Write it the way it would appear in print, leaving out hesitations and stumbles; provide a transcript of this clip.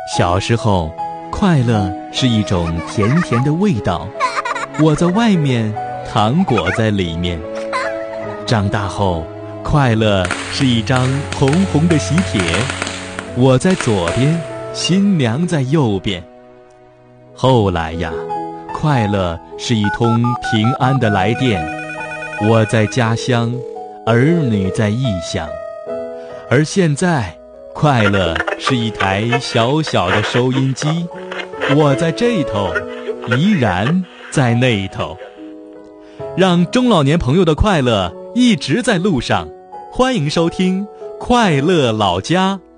小时候，快乐是一种甜甜的味道，我在外面，糖果在里面。长大后，快乐是一张红红的喜帖，我在左边，新娘在右边。后来呀，快乐是一通平安的来电，我在家乡，儿女在异乡。而现在，快乐是一台小小的收音机，我在这头，依然在那头。让中老年朋友的快乐一直在路上，欢迎收听快乐老家。